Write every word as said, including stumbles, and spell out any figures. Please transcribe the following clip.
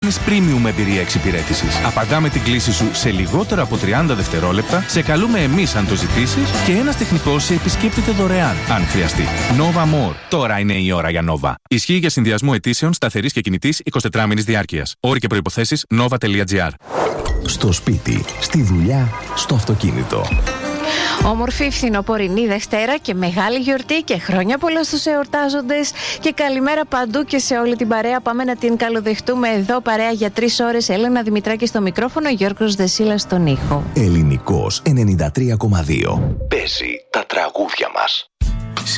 Business Premium εμπειρία εξυπηρέτησης. Απαντάμε την κλήση σου σε λιγότερο από τριάντα δευτερόλεπτα, σε καλούμε εμείς αν το ζητήσεις και ένας τεχνικός σε επισκέπτεται δωρεάν, αν χρειαστεί. Nova More. Τώρα είναι η ώρα για Nova. Ισχύει για συνδυασμό αιτήσεων σταθερής και κινητής εικοσιτετράμηνης διάρκειας. Όροι και προϋποθέσεις nova τελεία gr. Στο σπίτι, στη δουλειά, στο αυτοκίνητο. Όμορφη φθινοπορεινή Δευτέρα και μεγάλη γιορτή και χρόνια πολλά στους εορτάζοντες και καλημέρα παντού και σε όλη την παρέα. Πάμε να την καλοδεχτούμε εδώ παρέα για τρεις ώρες. Έλενα Δημητράκη στο μικρόφωνο, Γιώργος Δεσίλα στον ήχο. Ελληνικός ενενήντα τρία κόμμα δύο. Παίζει τα τραγούδια μας.